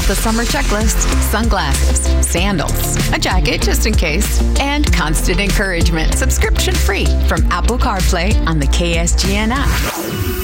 off the summer checklist, sunglasses, sandals, a jacket just in case, and constant encouragement subscription free from Apple CarPlay on the KSGN app.